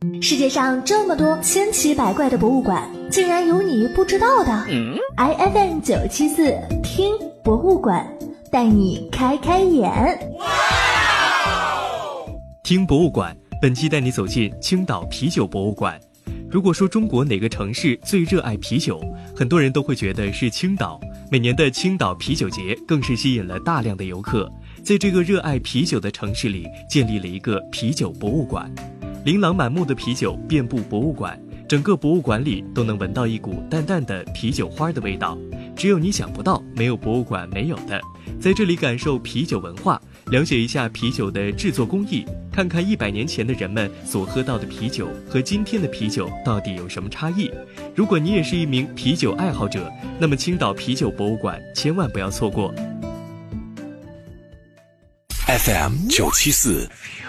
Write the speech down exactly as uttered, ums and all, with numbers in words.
世界上这么多千奇百怪的博物馆，竟然有你不知道的。嗯、I F M 九七四听博物馆，带你开开眼。 听博物馆，本期带你走进青岛啤酒博物馆。如果说中国哪个城市最热爱啤酒，很多人都会觉得是青岛。每年的青岛啤酒节更是吸引了大量的游客，在这个热爱啤酒的城市里建立了一个啤酒博物馆。琳琅满目的啤酒遍布博物馆，整个博物馆里都能闻到一股淡淡的啤酒花的味道，只有你想不到，没有博物馆没有的。在这里感受啤酒文化，了解一下啤酒的制作工艺，看看一百年前的人们所喝到的啤酒和今天的啤酒到底有什么差异。如果你也是一名啤酒爱好者，那么青岛啤酒博物馆千万不要错过。 F M 九七四